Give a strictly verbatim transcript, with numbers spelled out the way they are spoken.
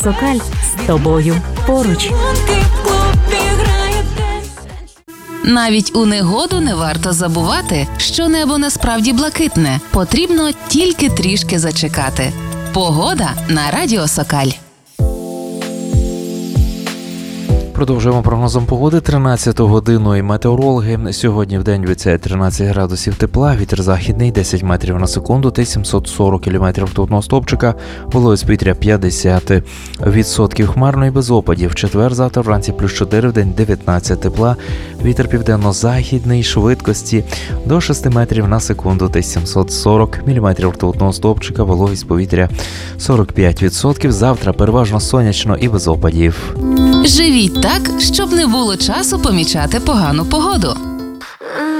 Сокаль з тобою поруч. Навіть у негоду не варто забувати, що небо насправді блакитне. Потрібно тільки трішки зачекати. Погода на Радіо Сокаль. Продовжуємо прогнозом погоди. тринадцяту годину і метеорологи. Сьогодні в день обіцяють тринадцять градусів тепла, вітер західний десять метрів на секунду та сімсот сорок кілометрів ртутного стовпчика, вологість повітря п'ятдесят відсотків, хмарно і без опадів. В четвер, завтра вранці плюс чотири, в день дев'ятнадцять тепла, вітер південно-західний, швидкості до шести метрів на секунду та сімсот сорок міліметрів ртутного стовпчика, вологість повітря сорок п'ять відсотків. Завтра переважно сонячно і без опадів. Живіть так, щоб не було часу помічати погану погоду.